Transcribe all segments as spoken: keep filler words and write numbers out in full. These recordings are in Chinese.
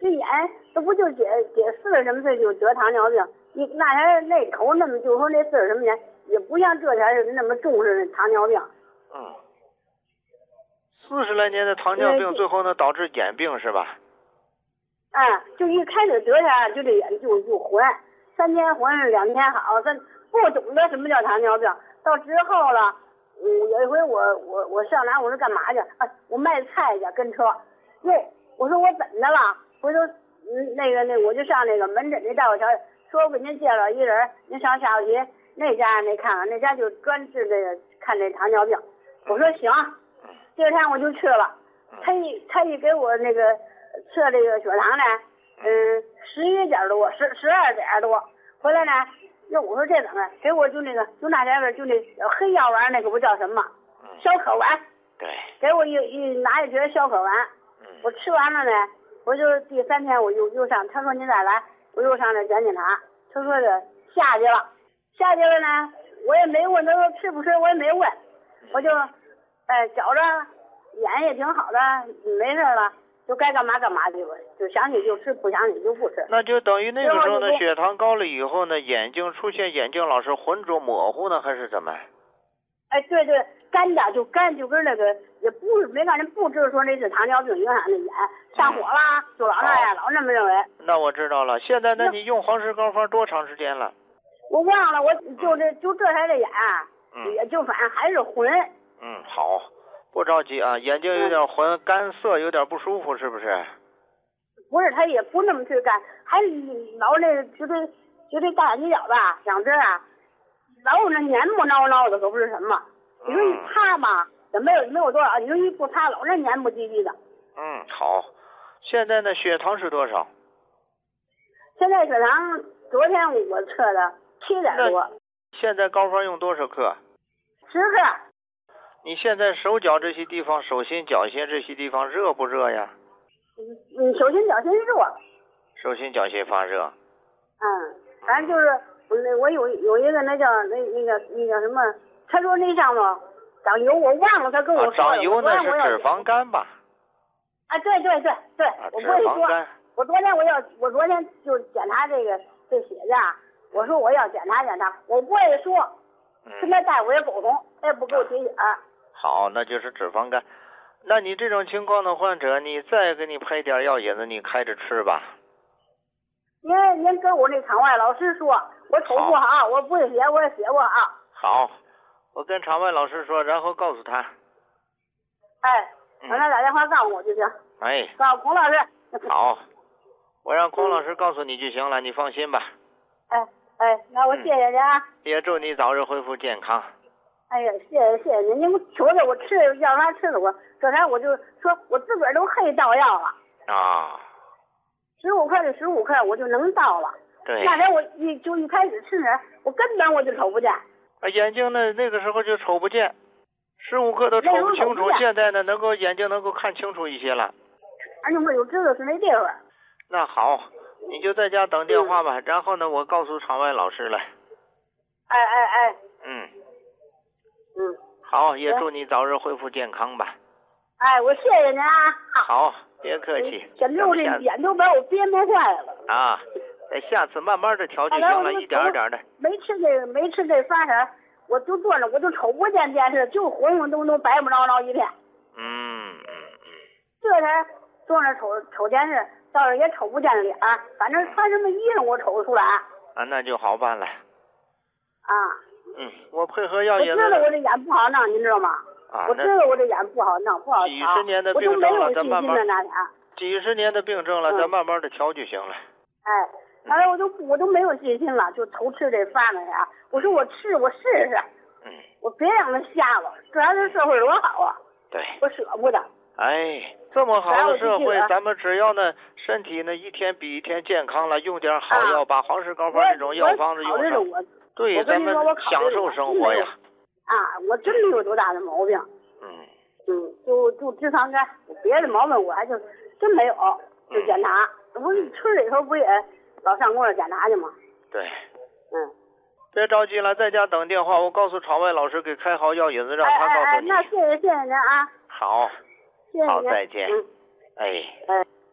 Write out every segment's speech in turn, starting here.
这眼这不就姐姐四十什么岁就得糖尿病？你那前那头那么就说那四十什么年，也不像这前是那么重视糖尿病。 嗯，四十来年的糖尿病，最后呢导致眼病是吧？ 啊，就一开始得下就这眼就就昏，三天昏两天好，咱不懂得什么叫糖尿病。到之后了，嗯，有一回我我我上哪我说干嘛去？啊，我卖菜去，跟车。哟，我说我怎么的了？回头嗯那个那我就上那个门诊那大夫瞧，说我给您介绍一人，您上下午去那家那看看，那家就专治这个看这糖尿病。我说行，第二天我就去了，他一他一给我那个测这个血糖呢，嗯，十一点多，十十二点多，回来呢，那我说这怎么？给我就那个就那点个就那黑药丸那个不叫什么，消渴丸， 对， 给我一一拿一瓶消渴丸，我吃完了呢，我就第三天我又又上，他说您再来，我又上那检检查，他说的下去了，下去了呢，我也没问他说吃不吃，我也没问，我就哎觉着眼也挺好的，没事了。就该干嘛干嘛去吧，就想起就吃，不想起就不吃。 那就等于那个时候呢，血糖高了以后呢，眼睛出现眼睛老是浑浊模糊呢，还是怎么？ 哎，对对，干的就干，就跟那个也不是没让人不知道说那是糖尿病影响的眼上火啦，就老那样，老那么认为。 那我知道了，现在那你用黄石膏方多长时间了？ 我忘了，我就这就这才这眼， 嗯， 也就反正还是浑。 嗯，好。不着急啊，眼睛有点浑，干涩，有点不舒服，是不是？ 不是，他也不那么去干，还老那就这就这大眼犄角子想这啊，老有那黏不挠挠的，可不是什么。你说一擦吧，也没有没有多少，你说一不擦，老那黏不唧唧的。 嗯，好。现在呢，血糖是多少？ 现在血糖，昨天我测的七点多。 现在膏方用多少克？ 十克。 你现在手脚这些地方，手心脚心这些地方热不热呀？ 嗯，手心脚心热。 手心脚心发热。 嗯，反正就是我我有有一个那叫那那个那叫什么，他说那上头长油，我忘了他跟我说的。 长油那是脂肪肝吧？ 啊，对对对对， 啊、 我不会说。我昨天我要我昨天就检查这个这血压，我说我要检查检查，我不会说，跟那大夫也沟通，他也不给我提醒。 好，那就是脂肪肝。那你这种情况的患者，你再给你配点药引子，你开着吃吧。 您您跟我那场外老师说，我瞅不好，我不会写，我也写不好。 好，我跟场外老师说，然后告诉他。 哎，让他打电话告诉我就行。 哎， 告诉孔老师。 好，我让孔老师告诉你就行了，你放心吧。 哎哎，那我谢谢您啊。 也祝你早日恢复健康。 哎呀，谢谢谢谢您！您求着我吃药丸吃了我，这才我就说我自个儿都黑倒药了啊， 十五克的十五克我就能倒了。 对， 那天我一就一开始吃呢，我根本我就瞅不见。 啊，眼睛呢那个时候就瞅不见，十五克都瞅不清楚，现在呢能够眼睛能够看清楚一些了。 而且我就知道是那地方。 那好，你就在家等电话吧，嗯、然后呢我告诉场外老师了。 哎哎哎。 嗯。 嗯， 好，也祝你早日恢复健康吧。 哎，我谢谢您啊。 好，别客气。 简直我这眼都把我憋闷坏了。 啊，下次慢慢的调就行了，一点一点的。 没吃这个，没吃这饭啥，我就坐着，我就瞅不见电视，就浑浑沌沌、白不着着一片。 嗯嗯嗯。 这才坐那瞅瞅电视，倒是也瞅不见脸，反正穿什么衣裳我瞅不出来。 啊，那就好办了。 啊。 嗯，我配合药引子。 我知道我这眼不好弄，您知道吗？ 啊， 我知道我这眼不好弄，不好调。 几十年的病症了，咱慢慢。几十年的病症了，咱慢慢的调就行了。 哎，后来我都我都没有信心了，就偷吃这饭了呀。我说我吃，我试试。 嗯。 我别让他瞎了，这样这社会多好啊。 对。 我舍不得。 哎，这么好的社会，咱们只要呢身体呢一天比一天健康了，用点好药，把黄石膏方这种药方子用上。对，咱们享受生活呀！ 啊，我真没有多大的毛病。 嗯嗯，就就脂肪肝，别的毛病我还就真没有。就检查，这不是吃里头不也老上公那检查去吗？ 对。 嗯。 别着急了，在家等电话，我告诉场外老师给开好药引子，让他告诉你。 哎哎哎，那谢谢谢谢您啊。 好。 谢谢您。 好，再见。 嗯。 哎。 哎。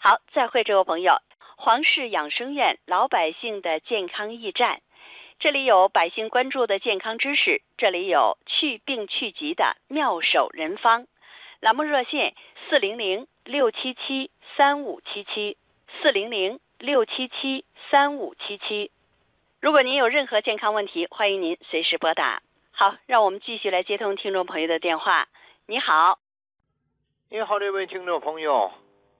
好，再会这位朋友。黄氏养生院老百姓的健康驿站，这里有百姓关注的健康知识，这里有去病去疾的妙手人方。栏目热线四零零六七七三五七七四零零六七七三五七七。如果您有任何健康问题，欢迎您随时拨打。好，让我们继续来接通听众朋友的电话。你好。 你好，这位听众朋友。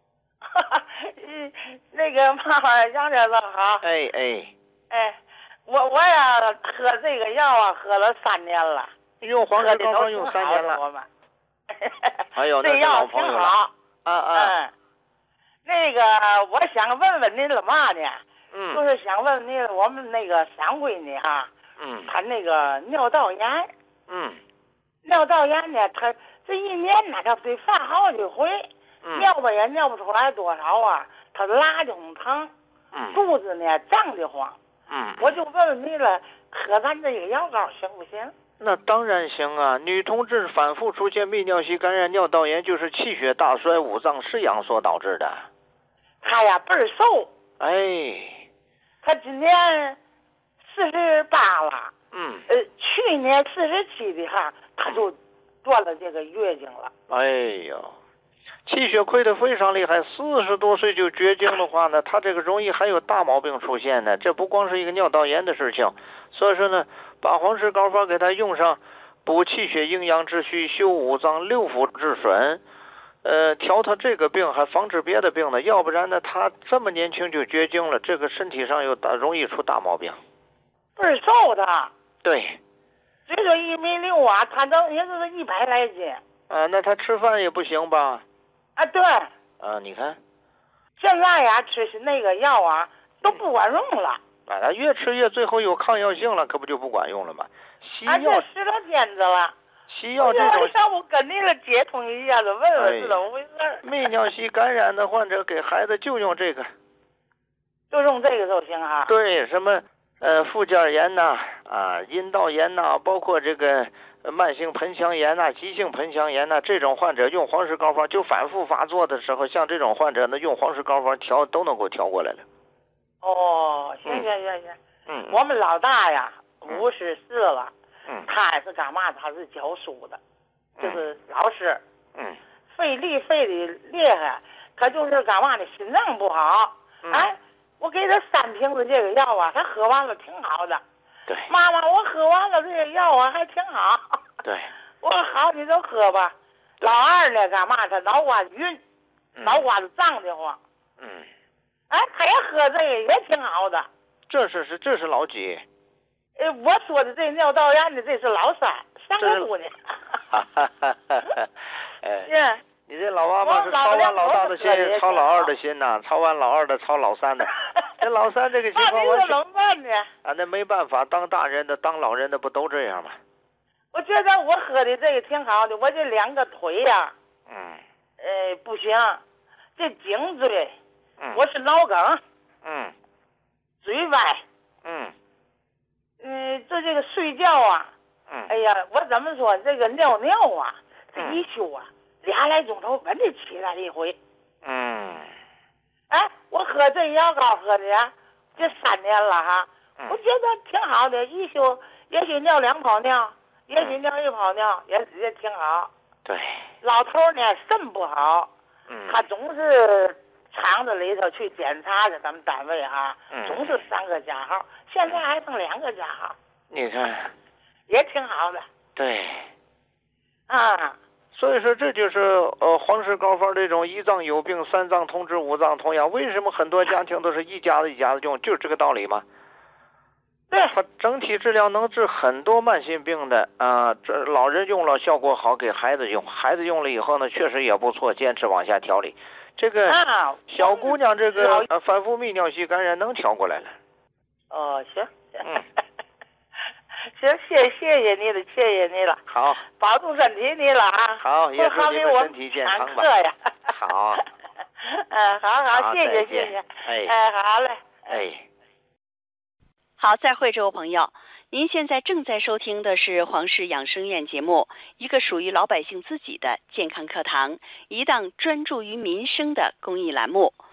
那个妈妈，杨先生好。 哎哎哎，我我呀喝这个药啊，喝了三年了。 用黄氏膏方用三年了。 我们。 哎呦， 这药挺好。 啊啊。 嗯。那个，我想问问您了嘛呢？ 嗯。 就是想问您，我们那个三闺女哈。 嗯。 她那个尿道炎。 嗯。 尿道炎呢，她这一年呢，她得犯好几回。 嗯。 尿吧也尿不出来多少啊，她拉的很疼。 嗯。 肚子呢胀得慌。 嗯。 我就问问你了，喝咱这个药膏行不行？ 那当然行啊！女同志反复出现泌尿系感染、尿道炎，就是气血大衰、五脏失养所导致的。 她呀倍儿瘦。 哎。 她今年四十八了。 嗯。 呃，去年四十七的哈，她就断了这个月经了。 哎呦，气血亏得非常厉害，四十多岁就绝经的话呢，她这个容易还有大毛病出现呢。这不光是一个尿道炎的事情，所以说呢，把黄氏膏方给她用上，补气血、营养之虚，修五脏六腑之损，呃，调她这个病，还防治别的病呢。要不然呢，她这么年轻就绝经了，这个身体上又大容易出大毛病。 倍儿瘦的。 对。 只有一米六啊，她能也就是一百来斤。 啊，那她吃饭也不行吧？ 啊，对。 啊，你看。 现在呀，吃那个药啊，都不管用了。 啊，他越吃越最后有抗药性了，可不就不管用了吗？西药。 啊，这使了尖子了。 西药这种。 要不跟你了接通一下子，问问是怎么回事。 泌尿系感染的患者给孩子就用这个。 就用这个就行啊。 对，什么呃附件炎呐，啊阴道炎呐，包括这个慢性盆腔炎呐、急性盆腔炎呐，这种患者用黄氏膏方就反复发作的时候，像这种患者呢，用黄氏膏方调都能够调过来了。 哦，行行行行。 嗯。 我们老大呀，五十四了。 嗯。 他是干嘛？他是教书的，就是老师。 嗯。 费力费的厉害，他就是干嘛呢？心脏不好。 嗯。 哎，我给他三瓶子这个药啊，他喝完了挺好的。 对。 妈妈，我喝完了这个药啊，还挺好。 对。 我说好，你就喝吧。老二呢，干嘛？他脑瓜子晕， 嗯、 脑瓜子胀得慌。 嗯。 哎，他也喝这个也挺好的。 这是是这是老几？ 呃，我说的这尿道炎的这是老三，三个姑娘。 哈哈哈哈哈！哎。 Yeah. 你这老妈妈是操完老大的心，操老二的心呐、啊，操完老二的，操老三的。这老三这个情况完全。 怎么办呢？ 啊，那没办法，当大人的、当老人的不都这样吗？ 我觉得我喝的这个挺好的，我这两个腿呀、啊， 嗯， 呃，不行，这颈椎， 嗯， 我是脑梗， 嗯， 嘴歪， 嗯， 嗯，这这个睡觉啊， 嗯， 哎呀，我怎么说这个尿尿啊，这一宿啊。俩来钟头稳得起来一回。 嗯。 哎，我喝这药膏喝的呀，这三年了哈， 嗯、 我觉得挺好的。一宿也许尿两泡尿，也许尿一泡尿，也也挺好。 对。 老头呢肾不好， 嗯， 他总是肠子里头去检查去，咱们单位哈， 嗯， 总是三个加号，现在还剩两个加号。 你看。 也挺好的。 对。 啊。 所以说，这就是呃黄氏膏方这种一脏有病，三脏通治，五脏同养。为什么很多家庭都是一家子一家子用？就是这个道理嘛。 对。 它整体质量能治很多慢性病的啊。这老人用了效果好，给孩子用，孩子用了以后呢，确实也不错，坚持往下调理。这个小姑娘这个呃反复泌尿系感染能调过来了。 哦，行。 嗯。 行，谢谢谢你了，谢谢你了。 好， 保重身体你了啊。 好，也祝你们身体健康吧。 呀。 好。 嗯，好好，谢谢谢谢。 哎， 哎，好嘞。 哎。 好，再会，这位朋友，您现在正在收听的是黄氏养生院节目，一个属于老百姓自己的健康课堂，一档专注于民生的公益栏目。